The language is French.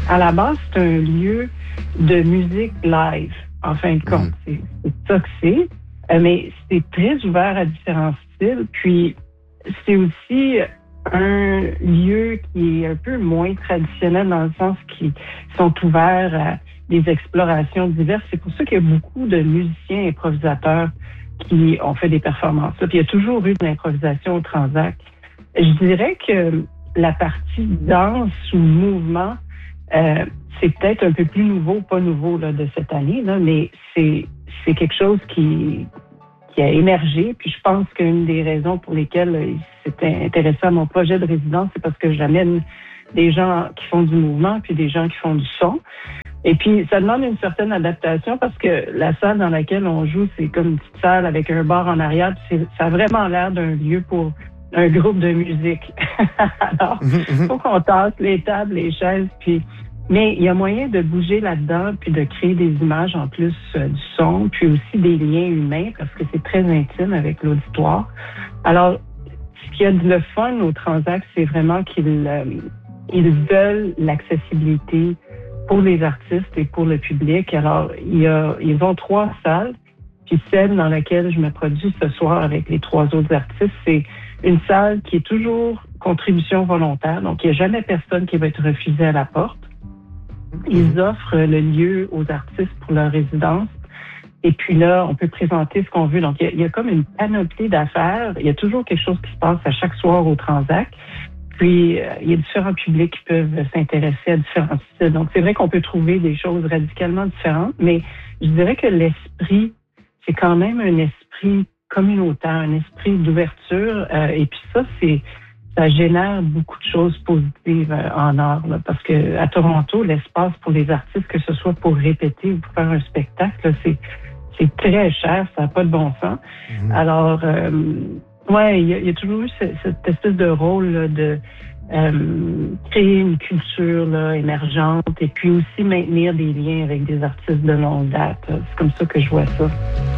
à la base, c'est un lieu de musique live, en fin de compte. C'est ça que c'est. Mais c'est très ouvert à différents styles. Puis, c'est aussi un lieu qui est un peu moins traditionnel dans le sens qu'ils sont ouverts à des explorations diverses. C'est pour ça qu'il y a beaucoup de musiciens improvisateurs qui ont fait des performances là. Puis il y a toujours eu de l'improvisation au Transac. Je dirais que la partie danse ou mouvement, c'est peut-être un peu plus nouveau, pas nouveau là, de cette année, là, mais c'est quelque chose qui a émergé. Puis je pense qu'une des raisons pour lesquelles il s'était intéressé à mon projet de résidence, c'est parce que j'amène des gens qui font du mouvement puis des gens qui font du son. Et puis, ça demande une certaine adaptation parce que la salle dans laquelle on joue, c'est comme une petite salle avec un bar en arrière. Ça a vraiment l'air d'un lieu pour un groupe de musique. Alors, faut qu'on tasse les tables, les chaises, puis... Mais il y a moyen de bouger là-dedans, puis de créer des images en plus du son, puis aussi des liens humains, parce que c'est très intime avec l'auditoire. Alors, ce qu'il y a de le fun au Transac, c'est vraiment qu'ils veulent l'accessibilité pour les artistes et pour le public. Alors, ils ont 3 salles, puis celle dans laquelle je me produis ce soir avec les 3 autres artistes, c'est une salle qui est toujours contribution volontaire, donc il n'y a jamais personne qui va être refusé à la porte. Ils offrent le lieu aux artistes pour leur résidence. Et puis là, on peut présenter ce qu'on veut. Donc, il y a comme une panoplie d'affaires. Il y a toujours quelque chose qui se passe à chaque soir au Transac. Puis, il y a différents publics qui peuvent s'intéresser à différents styles. Donc, c'est vrai qu'on peut trouver des choses radicalement différentes, mais je dirais que l'esprit, c'est quand même un esprit communautaire, un esprit d'ouverture. Et puis ça génère beaucoup de choses positives en art. Là, parce que à Toronto, l'espace pour les artistes, que ce soit pour répéter ou pour faire un spectacle, là, c'est très cher, ça n'a pas de bon sens. Alors, ouais, il y a toujours eu cette espèce de rôle là, de créer une culture là, émergente et puis aussi maintenir des liens avec des artistes de longue date. C'est comme ça que je vois ça.